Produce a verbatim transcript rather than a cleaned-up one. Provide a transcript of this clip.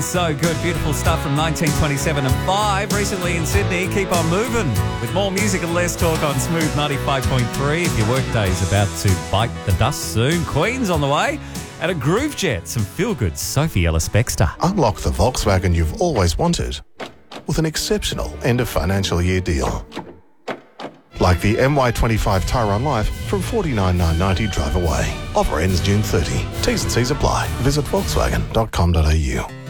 sounds so good. Beautiful stuff from nineteen twenty-seven and five. Recently in Sydney, keep on moving. With more music and less talk on Smooth ninety-five point three. If your workday's about to bite the dust soon, Queen's on the way. And a Groove Jet, some feel-good Sophie Ellis-Bextor. Unlock the Volkswagen you've always wanted with an exceptional end-of-financial-year deal. Like the M Y twenty-five Tyron Life from forty-nine thousand nine hundred ninety drive away. Offer ends June thirtieth. T's and C's apply. Visit volkswagen dot com dot a u.